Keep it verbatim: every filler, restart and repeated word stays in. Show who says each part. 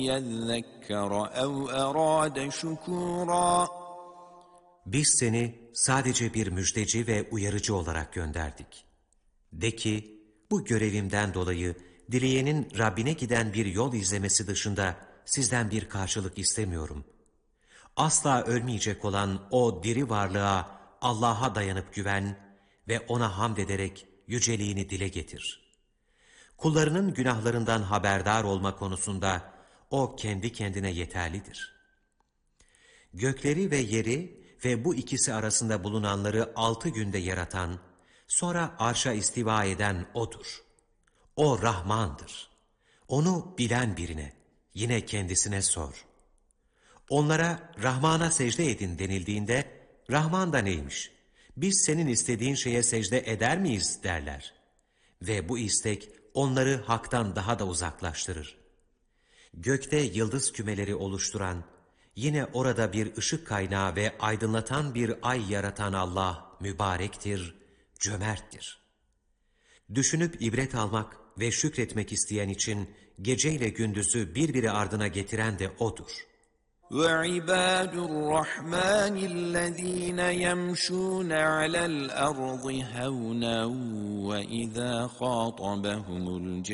Speaker 1: يَذَّكَّرَ اَوْ اَرَادَ شُكُورًا.
Speaker 2: Biz seni sadece bir müjdeci ve uyarıcı olarak gönderdik. De ki, bu görevimden dolayı dileyenin Rabbine giden bir yol izlemesi dışında sizden bir karşılık istemiyorum. Asla ölmeyecek olan o diri varlığa Allah'a dayanıp güven ve ona hamd ederek yüceliğini dile getir. Kullarının günahlarından haberdar olma konusunda o kendi kendine yeterlidir. Gökleri ve yeri ve bu ikisi arasında bulunanları altı günde yaratan, sonra arşa istiva eden O'dur. O Rahmandır. Onu bilen birine, yine kendisine sor. Onlara Rahman'a secde edin denildiğinde, Rahman da neymiş? Biz senin istediğin şeye secde eder miyiz derler. Ve bu istek onları haktan daha da uzaklaştırır. Gökte yıldız kümeleri oluşturan, yine orada bir ışık kaynağı ve aydınlatan bir ay yaratan Allah mübarektir, cömerttir. Düşünüp ibret almak ve şükretmek isteyen için geceyle gündüzü birbiri ardına getiren de O'dur.
Speaker 1: وَعِبَادُ الرَّحْمَنِ الَّذ۪ينَ يَمْشُونَ عَلَى الْأَرْضِ هَوْنًا وَإِذَا خَاطَبَهُمُ